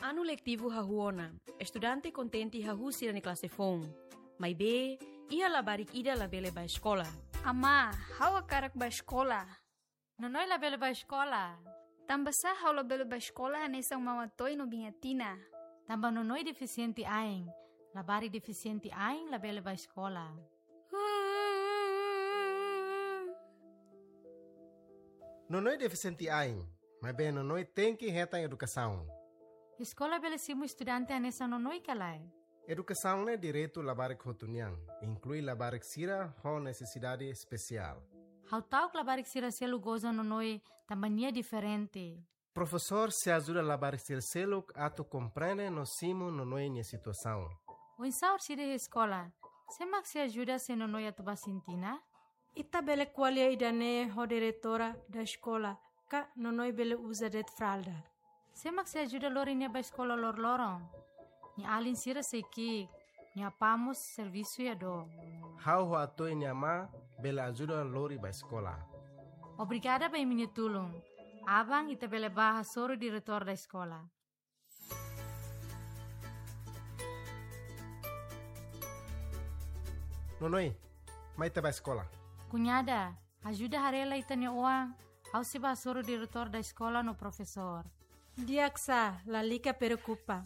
Ano letivo hahuona, estudante contente hahusira ni classe fon. Mai be, ia labarik ida labele ba escola. Ama, hawa karak ba escola? Nonoy labele ba escola? Tambasa haw labele ba escola anesang mamatoy no bingatina. Tamba nonoy deficiente aing. Labari deficiente aing labele ba escola. Nonoy deficiente aing, mas bem nonoy tem que reta em educação. Escola belesimo estudante anessa nonoy kalay. Educação é direito labarik hotuniang, inclui labarik sira com necessidade especial. How tau labarik sira selu goza nonoy tambania diferente. Professor se ajuda labarik sira selu ato compreende no simo nonoy nia situação. O insaur sira escola, semak se ajuda se nonoy atuba sintina? Ita bele qualia idane ho diretora da escola, ka nonoy bele usa det fralda. Semak se ajuda lori nia ba escola lor lorong. Ni alin sira seiki, ni apamos serviço ya do. How ho atoi nia ma bele ajuda lori ba escola. Obrigada ba minha tulung. Abang ita bele baha soro diretor da escola. Nonoy, mai te ba escola. Cunhada, ajuda harela ita ni uang. How se ba soro diretor da escola no professor. Diaksa, la lica preocupa.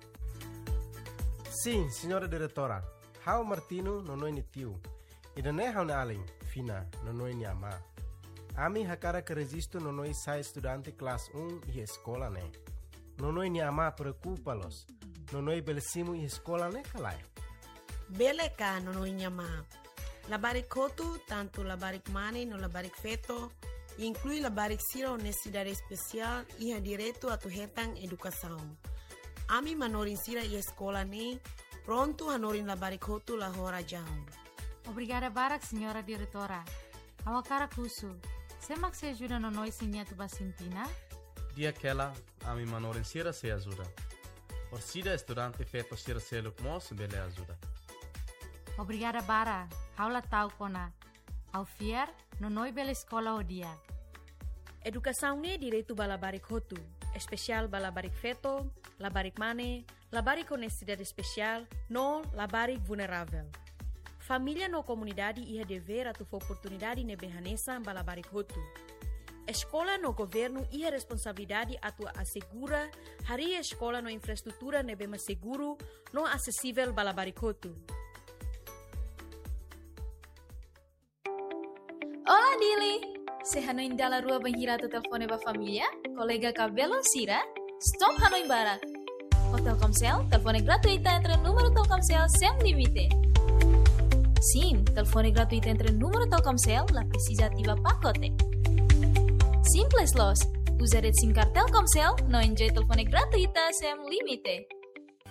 Sim, senhora diretora. How Martino nonoy ni tio. Idane how na alin, fina, nonoy ni ama. Ami hakara que resisto nonoy sai estudante classe 1 e escola ne. Nonoy ni ama preocupa-los. Nonoy belesimo e escola ne kalai. Bele ka nonoy nyama. Labarik kotu, tanto labarik mane no labarik feto, inclui labarik sira o necessidade especial e direito a tu retang educação. Ami manorin sira e escola ne, pronto hanorin labarik kotu la hora jam. Obrigada barak, senhora diretora. Awakara kusu. Semak se ajuda nonoy sinya tu basintina? Dia aquela, ami manorin sira se ajuda. Orsida estudante feto sira seluk mos bele ajuda. Obrigada bara. Haula tau kona. Au fier, nonoy bela escola o dia. Educação ne direito ba labarik hotu, especial ba labarik feto, labarik mane, labarik com necessidade especial, no labarik vulnerável. Família no comunidade ia dever a tu oportunidade ne behanesa ba labarik hotu. Escola no governo ia responsabilidade a tu assegura hari escola no infraestrutura ne bema seguro, no acessível ba labarik hotu. Olá, Dili! Se Hanoi indala rua banhira tu telefone ba família, colega cabelo sira, stop Hanoi Barak. O Telkomsel, telefone gratuita entre número Telkomsel sem limite. Sim, telefone gratuita entre número Telkomsel, la precisa ativa pacote. Simples los, usa red SIM card Telkomsel, no enjoy telefone gratuita sem limite.